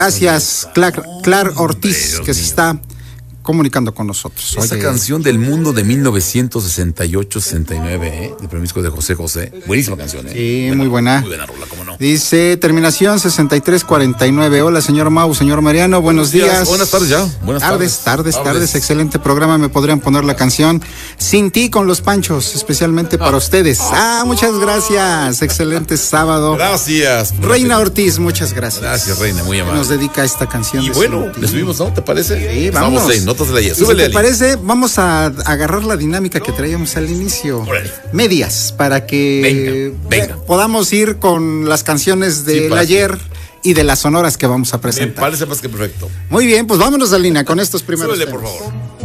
Gracias, Clar Ortiz, que se está comunicando con nosotros. Esa canción del mundo de 1968-69, de Promiscuo de José José. Buenísima canción, Sí, muy buena. Muy buena rola, cómo no. Dice, terminación 6349. Hola, señor Mau, señor Mariano, buenos días. Buenas tardes ya. Buenas tardes. Excelente programa. Me podrían poner la canción Sin ti con los Panchos, especialmente para ustedes. Muchas gracias. Excelente sábado. Gracias. Reina Ortiz, muchas gracias. Gracias, Reina, muy amable. Nos dedica esta canción. Y bueno, le subimos, ¿no? ¿Te parece? Sí, vamos. Súbele, ¿te parece? Vamos a agarrar la dinámica que traíamos al inicio. Medias, para que venga. podamos ir con las canciones del ayer y de las sonoras que vamos a presentar. Me parece más que perfecto. Muy bien, pues vámonos a línea con estos primeros Súbele, temas. por favor.